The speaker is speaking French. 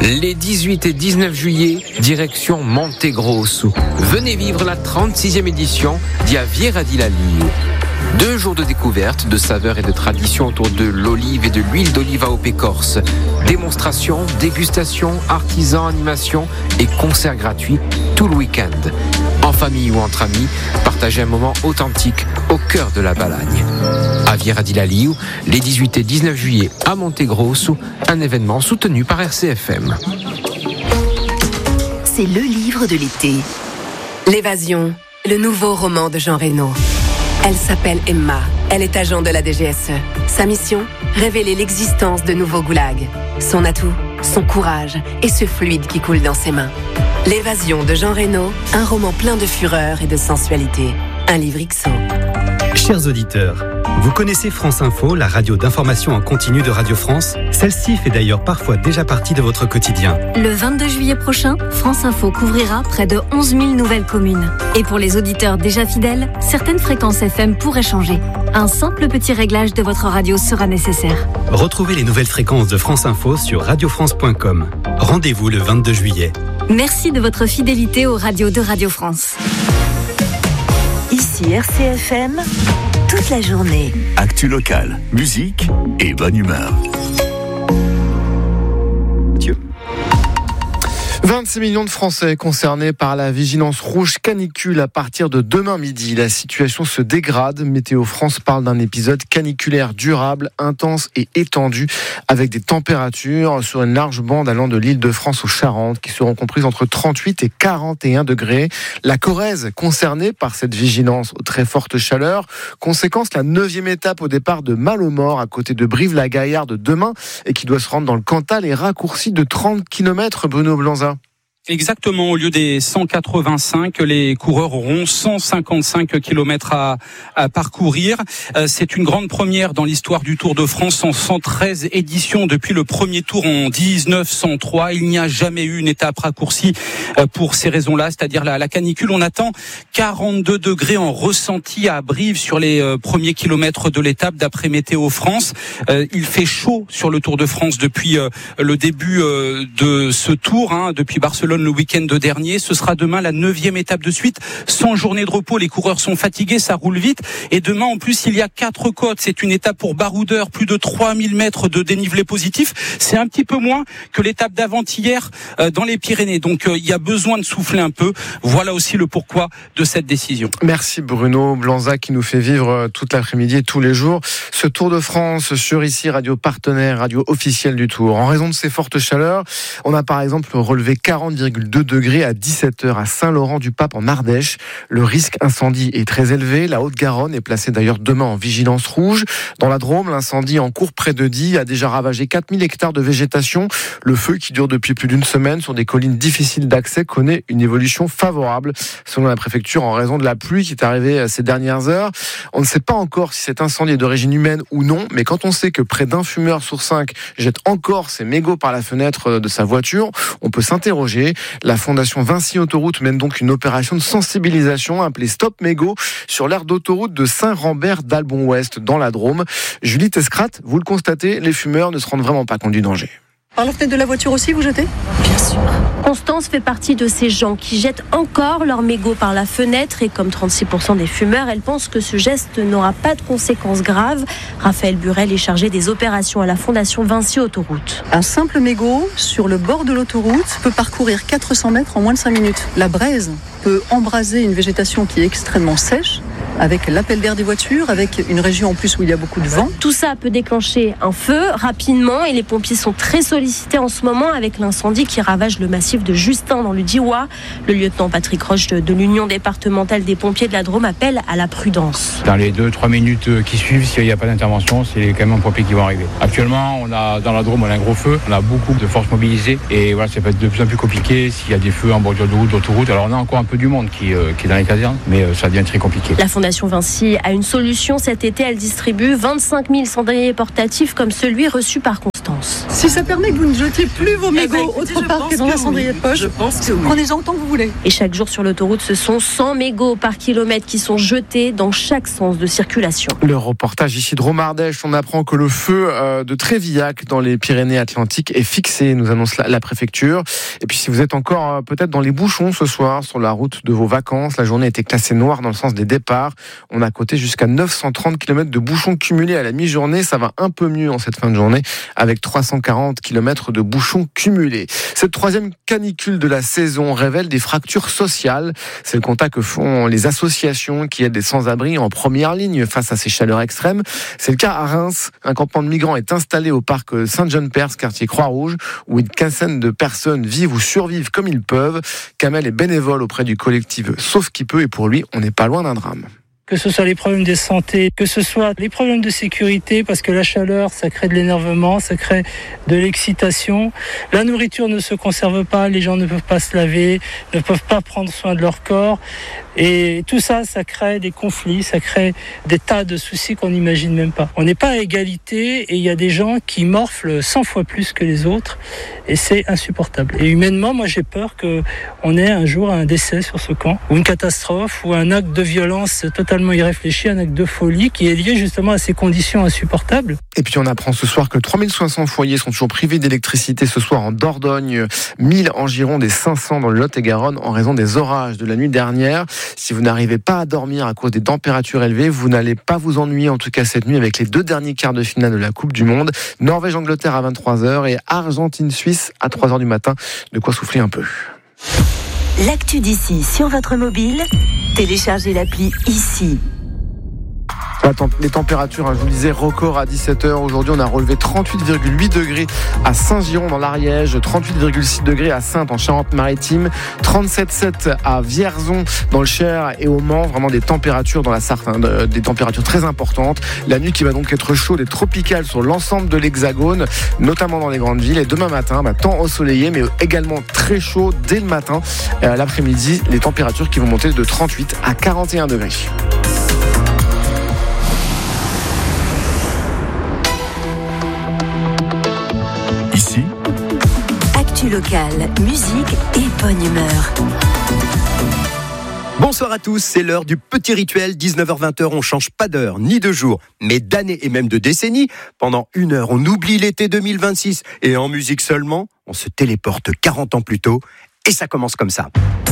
Les 18 et 19 juillet, direction Montegrosso. Venez vivre la 36e édition d'Aviera di Laliu. 2 jours de découverte, de saveurs et de traditions autour de l'olive et de l'huile d'olive à Opécorse. Démonstrations, dégustations, artisans, animations et concerts gratuits tout le week-end. En famille ou entre amis, partagez un moment authentique au cœur de la Balagne. Aviera di Laliu, les 18 et 19 juillet à Montegrosso, un événement soutenu par RCFM. C'est le livre de l'été. L'évasion, le nouveau roman de Jean Reno. Elle s'appelle Emma. Elle est agent de la DGSE. Sa mission, révéler l'existence de nouveaux goulags. Son atout, son courage et ce fluide qui coule dans ses mains. L'évasion de Jean Reno, un roman plein de fureur et de sensualité. Un livre XO. Chers auditeurs, vous connaissez France Info, la radio d'information en continu de Radio France? Celle-ci fait d'ailleurs parfois déjà partie de votre quotidien. Le 22 juillet prochain, France Info couvrira près de 11 000 nouvelles communes. Et pour les auditeurs déjà fidèles, certaines fréquences FM pourraient changer. Un simple petit réglage de votre radio sera nécessaire. Retrouvez les nouvelles fréquences de France Info sur radiofrance.com. Rendez-vous le 22 juillet. Merci de votre fidélité aux radios de Radio France. Ici RCFM, toute la journée. Actu locale, musique et bonne humeur. 26 millions de Français concernés par la vigilance rouge canicule à partir de demain midi. La situation se dégrade. Météo France parle d'un épisode caniculaire durable, intense et étendu, avec des températures sur une large bande allant de l'Île-de-France aux Charentes, qui seront comprises entre 38 et 41 degrés. La Corrèze concernée par cette vigilance aux très fortes chaleurs. Conséquence, la 9e étape au départ de Malemort, à côté de Brive-la-Gaillarde demain, et qui doit se rendre dans le Cantal, est raccourcie de 30 km, Bruno Blanza. Exactement, au lieu des 185, les coureurs auront 155 km à parcourir. C'est une grande première dans l'histoire du Tour de France en 113 éditions. Depuis le premier tour en 1903, il n'y a jamais eu une étape raccourcie pour ces raisons-là, c'est-à-dire la canicule. On attend 42 degrés en ressenti à Brive sur les premiers kilomètres de l'étape, d'après Météo France. Il fait chaud sur le Tour de France depuis le début de ce tour, depuis Barcelone le week-end dernier. Ce sera demain la 9e étape de suite, sans journée de repos. Les coureurs sont fatigués, ça roule vite. Et demain, en plus, il y a 4 côtes. C'est une étape pour baroudeurs, plus de 3000 mètres de dénivelé positif. C'est un petit peu moins que l'étape d'avant-hier dans les Pyrénées. Donc, il y a besoin de souffler un peu. Voilà aussi le pourquoi de cette décision. Merci Bruno Blanza qui nous fait vivre toute l'après-midi et tous les jours ce Tour de France sur ici, radio partenaire, radio officielle du Tour. En raison de ces fortes chaleurs, on a par exemple relevé 40,2 degrés à 17h à Saint-Laurent-du-Pape en Ardèche. Le risque incendie est très élevé. La Haute-Garonne est placée d'ailleurs demain en vigilance rouge. Dans la Drôme, l'incendie en cours près de Die a déjà ravagé 4000 hectares de végétation. Le feu, qui dure depuis plus d'une semaine sur des collines difficiles d'accès, connaît une évolution favorable selon la préfecture en raison de la pluie qui est arrivée ces dernières heures. On ne sait pas encore si cet incendie est d'origine humaine ou non, mais quand on sait que près d'un fumeur sur 5 jette encore ses mégots par la fenêtre de sa voiture, on peut s'interroger. La fondation Vinci Autoroute mène donc une opération de sensibilisation appelée Stop Mégots sur l'aire d'autoroute de Saint-Rambert d'Albon-Ouest dans la Drôme. Julie Tescrat, vous le constatez, les fumeurs ne se rendent vraiment pas compte du danger. Par la fenêtre de la voiture aussi, vous jetez ? Bien sûr. Constance fait partie de ces gens qui jettent encore leurs mégots par la fenêtre et comme 36% des fumeurs, elle pense que ce geste n'aura pas de conséquences graves. Raphaël Burel est chargé des opérations à la Fondation Vinci Autoroute. Un simple mégot sur le bord de l'autoroute peut parcourir 400 mètres en moins de 5 minutes. La braise peut embraser une végétation qui est extrêmement sèche, avec l'appel d'air des voitures, avec une région en plus où il y a beaucoup de vent. Tout ça peut déclencher un feu rapidement et les pompiers sont très sollicités en ce moment avec l'incendie qui ravage le massif de Justin dans le Diois. Le lieutenant Patrick Roche de l'Union départementale des pompiers de la Drôme appelle à la prudence. Dans les 2-3 minutes qui suivent, s'il n'y a pas d'intervention, c'est les camions pompiers qui vont arriver. Actuellement, dans la Drôme, on a un gros feu, on a beaucoup de forces mobilisées et voilà, ça peut être de plus en plus compliqué s'il y a des feux en bordure de route, d'autoroute. Alors on a encore un peu du monde qui est dans les casernes, mais ça devient très compliqué. La Fondation Fondation Vinci a une solution. Cet été, elle distribue 25 000 cendriers portatifs comme celui reçu par Constance. Si ça permet que vous ne jetiez plus vos mégots autre part que dans un cendrier de poche, prenez-en autant que vous voulez. Et chaque jour sur l'autoroute, ce sont 100 mégots par kilomètre qui sont jetés dans chaque sens de circulation. Le reportage ici de Romardèche, on apprend que le feu de Trévillac dans les Pyrénées-Atlantiques est fixé, nous annonce la préfecture. Et puis si vous êtes encore peut-être dans les bouchons ce soir sur la route de vos vacances, la journée était classée noire dans le sens des départs. On a coté jusqu'à 930 km de bouchons cumulés à la mi-journée. Ça va un peu mieux en cette fin de journée avec 340 km de bouchons cumulés. Cette troisième canicule de la saison révèle des fractures sociales. C'est le constat que font les associations qui aident les sans-abri en première ligne face à ces chaleurs extrêmes. C'est le cas à Reims. Un campement de migrants est installé au parc Saint-Jean-Perse, quartier Croix-Rouge, où une quinzaine de personnes vivent ou survivent comme ils peuvent. Kamel est bénévole auprès du collectif Sauf qui peut et pour lui, on n'est pas loin d'un drame. Que ce soit les problèmes de santé, que ce soit les problèmes de sécurité, parce que la chaleur, ça crée de l'énervement, ça crée de l'excitation. La nourriture ne se conserve pas, les gens ne peuvent pas se laver, ne peuvent pas prendre soin de leur corps. Et tout ça, ça crée des conflits, ça crée des tas de soucis qu'on n'imagine même pas. On n'est pas à égalité et il y a des gens qui morflent 100 fois plus que les autres et c'est insupportable. Et humainement, moi j'ai peur qu'on ait un jour un décès sur ce camp, ou une catastrophe, ou un acte de violence totalement irréfléchi, un acte de folie qui est lié justement à ces conditions insupportables. Et puis on apprend ce soir que 3500 foyers sont toujours privés d'électricité ce soir en Dordogne, 1000 en Gironde et 500 dans le Lot-et-Garonne en raison des orages de la nuit dernière. Si vous n'arrivez pas à dormir à cause des températures élevées, vous n'allez pas vous ennuyer en tout cas cette nuit avec les 2 derniers quarts de finale de la Coupe du Monde. Norvège-Angleterre à 23h et Argentine-Suisse à 3h du matin. De quoi souffler un peu. L'actu d'ici sur votre mobile, téléchargez l'appli ici. Les températures, je vous le disais, record à 17h. Aujourd'hui, on a relevé 38,8 degrés à Saint-Giron dans l'Ariège, 38,6 degrés à Saintes en Charente-Maritime, 37,7 à Vierzon dans le Cher et au Mans. Vraiment des températures dans la Sarthe, des températures très importantes. La nuit qui va donc être chaude et tropicale sur l'ensemble de l'Hexagone, notamment dans les grandes villes. Et demain matin, temps ensoleillé, mais également très chaud dès le matin. L'après-midi, les températures qui vont monter de 38 à 41 degrés. Ici, actu locale, musique et bonne humeur. Bonsoir à tous, c'est l'heure du petit rituel, 19h-20h, on change pas d'heure ni de jour, mais d'année et même de décennie. Pendant 1 heure, on oublie l'été 2026 et en musique seulement, on se téléporte 40 ans plus tôt et ça commence comme ça.